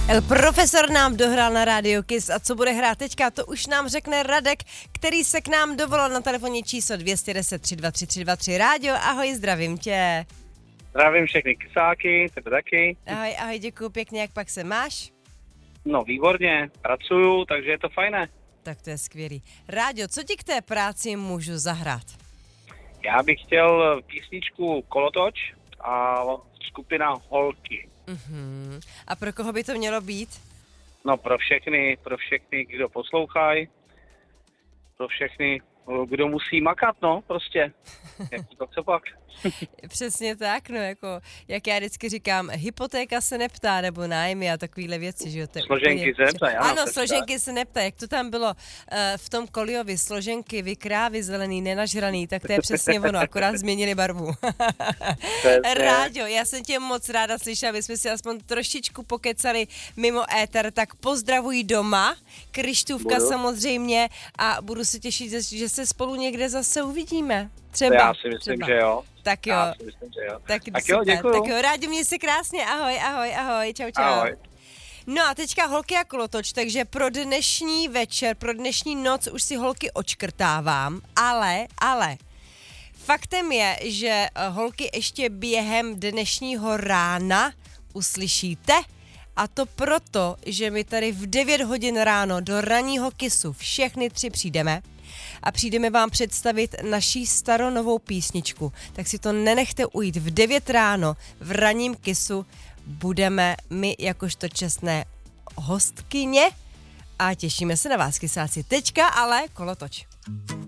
El Profesor nám dohrál na Radio Kiss a co bude hrát teďka, to už nám řekne Radek, který se k nám dovolal na telefonní číslo 210 323 323 Rádio. Ahoj, zdravím tě. Zdravím všechny kysáky, tebe taky. Ahoj, děkuju pěkně, jak pak se máš? No výborně, pracuju, takže je to fajné. Tak to je skvělý. Rádio, co ti k té práci můžu zahrát? Já bych chtěl písničku Kolotoč a skupina Holky. A pro koho by to mělo být? No pro všechny, kdo poslouchají, pro všechny, kdo musí makat, no prostě. Jak to co pak? Přesně tak, no jako, jak já vždycky říkám, hypotéka se neptá, nebo nájmy a takovýhle věci, že jo. Složenky se neptají, ano, složenky se neptají, jak to tam bylo v tom Koliovi, složenky, vykrávy zelený, nenažraný, tak to je přesně ono, akorát změnili barvu. Ráďo, já jsem tě moc ráda slyšela, aby jsme si aspoň trošičku pokecali mimo éter, tak pozdravuj doma, Krištůvka samozřejmě a budu se těšit, že se spolu někde zase uvidíme. Třeba. Já si myslím, že jo. Tak jo. Tak jo, děkuju. Tak jo, Rádi, měj se krásně, ahoj, čau. Ahoj. No a teďka Holky a kolotoč, takže pro dnešní večer, pro dnešní noc už si holky očkrtávám, ale faktem je, že holky ještě během dnešního rána uslyšíte, a to proto, že my tady v 9 hodin ráno do ranního Kissu všechny 3 přijdeme a přijdeme vám představit naší staronovou písničku. Tak si to nenechte ujít. V 9 ráno v ranním Kissu budeme my jakožto čestné hostkyně a těšíme se na vás, kysáci. Teďka ale kolotoč.